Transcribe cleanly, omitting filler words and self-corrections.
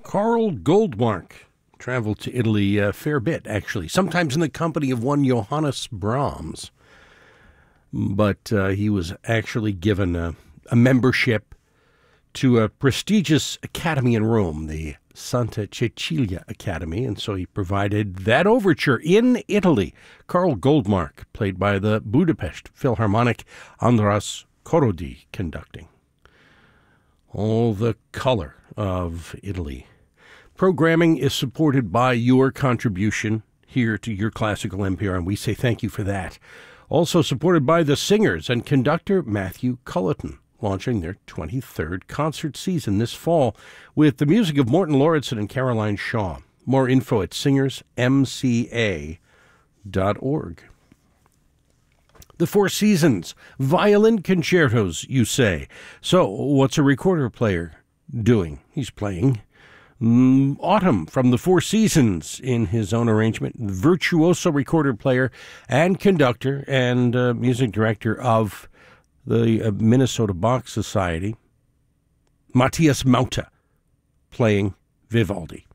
Carl Goldmark traveled to Italy a fair bit, actually, sometimes in the company of one Johannes Brahms. But he was actually given a membership to a prestigious academy in Rome, the Santa Cecilia Academy, and so he provided that overture in Italy. Carl Goldmark, played by the Budapest Philharmonic, András Korody conducting. All the color of Italy. Programming is supported by your contribution here to Your Classical NPR, and we say thank you for that. Also supported by the singers and conductor Matthew Culleton, launching their 23rd concert season this fall with the music of Morton Lauritsen and Caroline Shaw. More info at singersmca.org. The Four Seasons, violin concertos, you say. So, what's a recorder player doing? He's playing Autumn from the Four Seasons in his own arrangement. Virtuoso recorder player and conductor and music director of the Minnesota Bach Society, Matthias Mauta, playing Vivaldi.